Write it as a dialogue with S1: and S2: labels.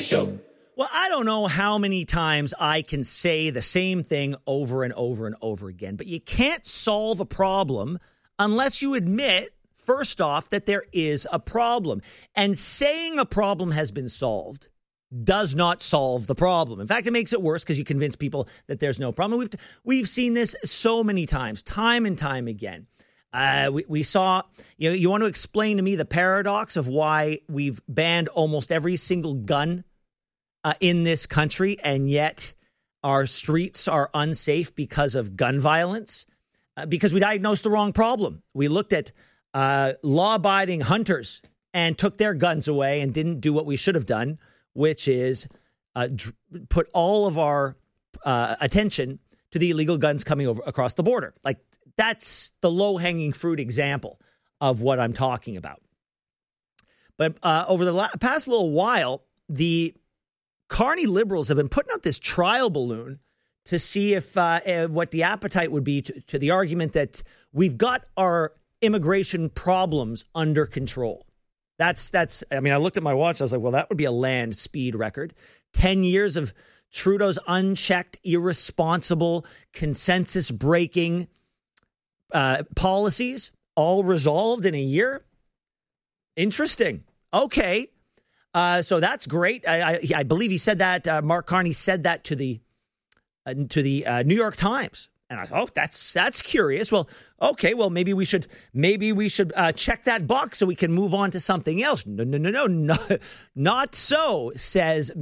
S1: Show.
S2: Well, I don't know how many times I can say the same thing over and over and over again, but you can't solve a problem unless you admit, first off, that there is a problem. And saying a problem has been solved does not solve the problem. In fact, it makes it worse because you convince people that there's no problem. We've seen this so many times, time and time again. We saw, you want to explain to me the paradox of why we've banned almost every single gun in this country, and yet our streets are unsafe because of gun violence? Because we diagnosed the wrong problem. We looked at law-abiding hunters and took their guns away and didn't do what we should have done, which is put all of our attention to the illegal guns coming over across the border. Like, that's the low-hanging fruit example of what I'm talking about. But over the past little while, the Carney Liberals have been putting out this trial balloon to see if what the appetite would be to the argument that we've got our immigration problems under control. That's. I mean, I looked at my watch. I was like, well, that would be a land speed record. 10 years of Trudeau's unchecked, irresponsible, consensus-breaking policies, all resolved in a year. Interesting. Okay. So that's great. I believe he said that. Mark Carney said that to the New York Times, and I thought, oh, that's curious. Well, okay. Well, maybe we should check that box so we can move on to something else. No, not so, says